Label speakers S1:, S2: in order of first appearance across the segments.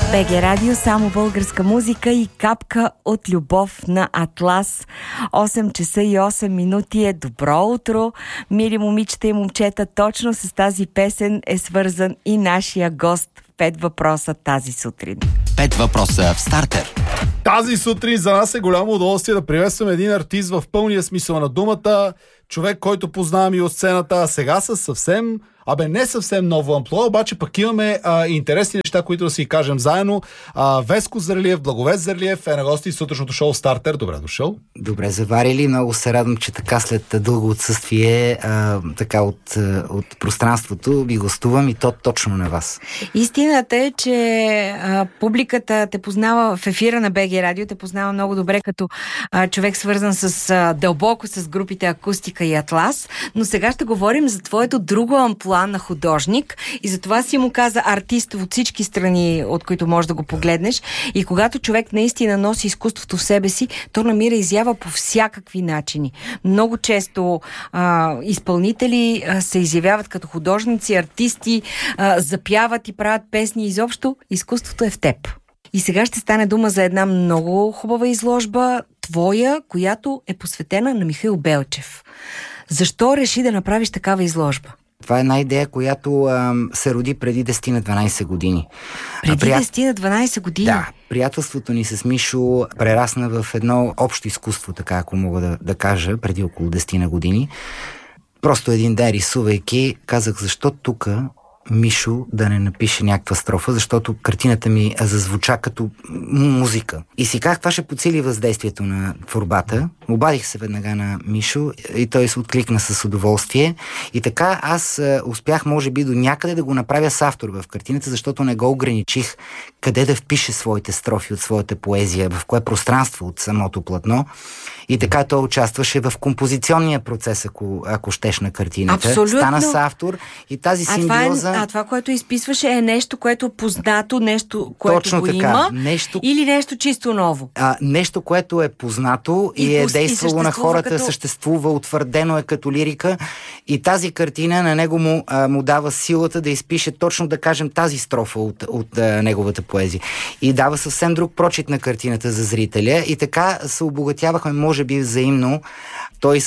S1: БГ Радио, само българска музика и капка от любов на Атлас. 8 часа и 8 минути е добро утро. Мили момичета и момчета, точно с тази песен е свързан и нашия гост в 5 въпроса тази сутрин.
S2: 5 въпроса в стартер.
S3: Тази сутрин за нас е голямо удоволствие да приветстваме един артист в пълния смисъл на думата. Човек, който познавам и от сцената, а сега със съвсем, не съвсем ново амплуа, обаче пък имаме интересни неща, които да си кажем заедно. Веско Зарлиев, Благовест Зарлиев е на гости в сутрешното шоу Стартер. Добре дошъл.
S4: Добре заварили. Много се радвам, че така след дълго отсъствие така от пространството ви гостувам и то точно на вас.
S1: Истината е, че публиката те познава в ефира на БГ Радио, те познава много добре като човек свързан дълбоко с групите Акустика и Атлас, но сега ще говорим за твоето друго амплуа на художник и затова си му каза артист от всички страни, от които можеш да го погледнеш, и когато човек наистина носи изкуството в себе си, то намира изява по всякакви начини. Много често изпълнители се изявяват като художници, артисти, запяват и правят песни. Изобщо изкуството е в теб. И сега ще стане дума за една много хубава изложба, твоя, която е посветена на Михаил Белчев. Защо реши да направиш такава изложба?
S4: Това е една идея, която се роди преди 10 на 12 години.
S1: Преди 10 на 12 години?
S4: Да. Приятелството ни с Мишо прерасна в едно общо изкуство, така ако мога да кажа, преди около 10 на години. Просто един ден, рисувайки, казах, защо тук Мишо да не напише някаква строфа, защото картината ми зазвуча като музика. И си казах, това ще подсили въздействието на творбата. Обадих се веднага на Мишо и той се откликна с удоволствие. И така аз успях, може би, до някъде да го направя с автор в картината, защото не го ограничих къде да впише своите строфи от своята поезия, в кое пространство от самото платно. И така той участваше в композиционния процес, ако щеш, на картината.
S1: Абсолютно.
S4: Стана с автор и тази симбиоза...
S1: Това, което изписваше, е нещо, което е познато, нещо, което точно го така има, или нещо чисто ново?
S4: Нещо, което е познато и е действало на хората, съществува, утвърдено е като лирика, и тази картина на него му дава силата да изпише точно, да кажем, тази строфа от неговата поезия. И дава съвсем друг прочит на картината за зрителя и така се обогатявахме, може би взаимно. Той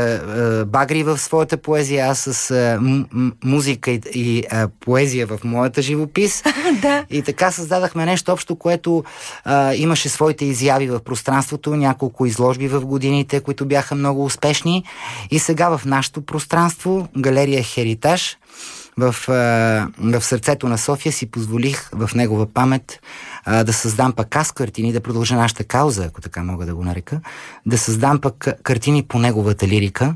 S4: с багри в своята поезия, аз с музика и поезия в моята живопис.
S1: Да.
S4: И така създадахме нещо общо, което имаше своите изяви в пространството, няколко изложби в годините, които бяха много успешни. И сега в нашето пространство, галерия Херитаж, в сърцето на София, си позволих в негова памет да създам пък аз картини, да продължа нашата кауза, ако така мога да го нарека, да създам пък картини по неговата лирика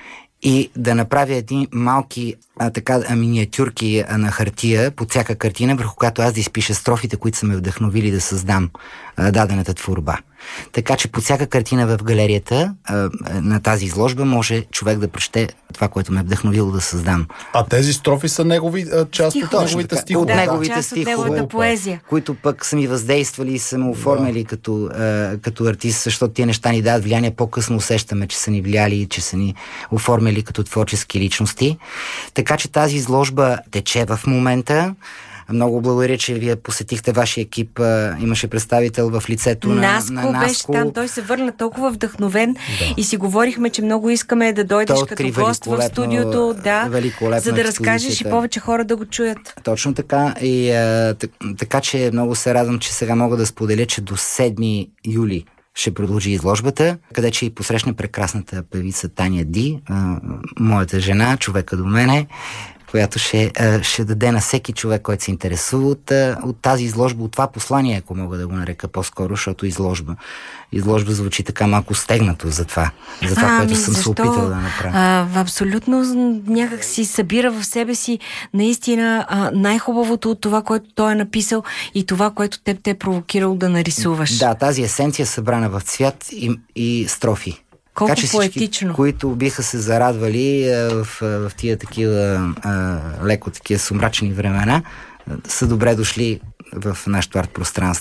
S4: и да направя едни малки миниатюрки на хартия под всяка картина, върху която аз да изпиша строфите, които са ме вдъхновили да създам дадената творба. Така че под всяка картина в галерията на тази изложба може човек да прочете това, което ме е вдъхновило да създам.
S3: А тези строфи са негови част от неговите стихове?
S4: От неговите
S1: част
S4: стихове,
S1: от неговата поезия,
S4: които пък са ми въздействали и са ме оформили като артист, защото тия неща ни дават влияние. По-късно усещаме, че са ни влияли и че са ни оформили като творчески личности. Така че тази изложба тече в момента. Много благодаря, че вие посетихте вашия екип. Имаше представител в лицето на Наско.
S1: Беше там, той се върна толкова вдъхновен и си говорихме, че много искаме да дойдеш като гост в студиото, за да разкажеш и повече хора да го чуят.
S4: Точно така. И така че много се радвам, че сега мога да споделя, че до 7 юли ще продължи изложбата, къде ще и посрещне прекрасната певица Таня Ди, моята жена, човека до мене, която ще даде на всеки човек, който се интересува от тази изложба, от това послание, ако мога да го нарека по-скоро, защото изложба звучи така малко стегнато за това, което съм се опитал да направя.
S1: Абсолютно някак си събира в себе си наистина най-хубавото от това, което той е написал и това, което те е провокирал да нарисуваш.
S4: Да, тази есенция събрана в цвят и строфи.
S1: Колко
S4: така че всички,
S1: поетично.
S4: Които биха се зарадвали в тия такива леко такива сумрачни времена, са добре дошли в нашето арт пространство.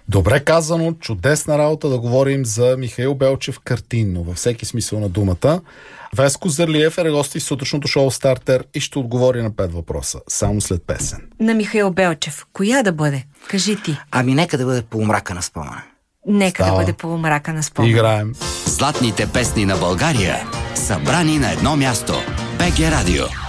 S3: Добре казано, чудесна работа да говорим за Михаил Белчев картинно, във всеки смисъл на думата. Веско Зърлиев е гости в сутрешното шоу Стартер и ще отговори на 5 въпроса, само след песен.
S1: На Михаил Белчев. Коя да бъде? Кажи ти.
S4: Ами нека да бъде Полумрака на спомена.
S1: Нека
S3: Става.
S1: да бъде Полумрака на спомена.
S3: Играем.
S2: Златните песни на България, събрани на едно място. БГ Радио.